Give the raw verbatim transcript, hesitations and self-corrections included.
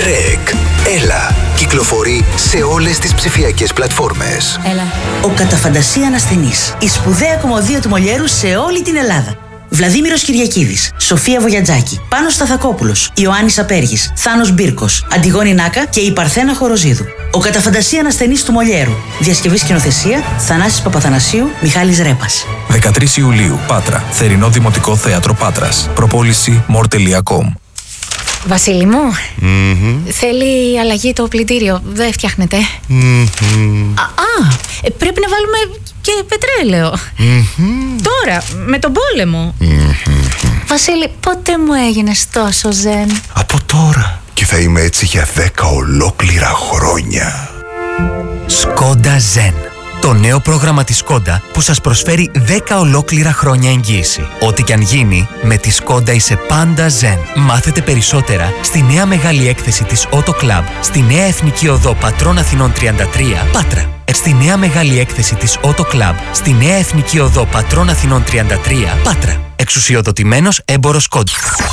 Ρεκ. Έλα. Κυκλοφορεί σε όλες τις ψηφιακές πλατφόρμες. Έλα. Ο κατά φαντασία ασθενής. Η σπουδαία κομμωδία του Μολιέρου σε όλη την Ελλάδα. Βλαδίμηρος Κυριακίδης, Σοφία Βογιατζάκη, Πάνος Σταθακόπουλος, Ιωάννης Απέργης, Θάνος Μπίρκος, Αντιγόνη Νάκα και η Παρθένα Χοροζίδου. Ο κατά φαντασία ασθενής του Μολιέρου. Διασκευή σκηνοθεσία Θανάσης Παπαθανασίου, Μιχάλης Ρέπας. δεκατρείς Ιουλίου, Πάτρα. Θερινό Δημοτικό Θέατρο Πάτρας. Προπόληση μορ τελεία κομ. Βασίλη μου, mm-hmm. θέλει αλλαγή το πλυντήριο. Δεν φτιάχνεται. Mm-hmm. Α, α, πρέπει να βάλουμε και πετρέλαιο. Mm-hmm. Τώρα, με τον πόλεμο. Mm-hmm. Βασίλη, πότε μου έγινες τόσο ζεν? Από τώρα. Και θα είμαι έτσι για δέκα ολόκληρα χρόνια. Σκόντα Zen. Το νέο πρόγραμμα της Σκόντα που σας προσφέρει δέκα ολόκληρα χρόνια εγγύηση. Ό,τι κι αν γίνει, με τη Σκόντα είσαι πάντα Zen. Μάθετε περισσότερα στη νέα μεγάλη έκθεση της Auto Club, στη νέα Εθνική Οδό Πατρών Αθηνών τριάντα τρία, Πάτρα. Στη νέα μεγάλη έκθεση της Auto Club, στη νέα Εθνική Οδό Πατρών Αθηνών τριάντα τρία, Πάτρα. Εξουσιοδοτημένος έμπορος Σκόντα.